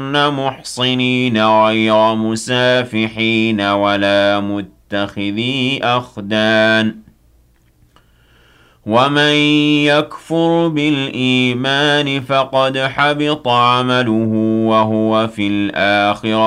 غيرن محصنين غير مسافحين ولا متخذي أخدان ومن يكفر بالإيمان فقد حبط عمله وهو في الآخرة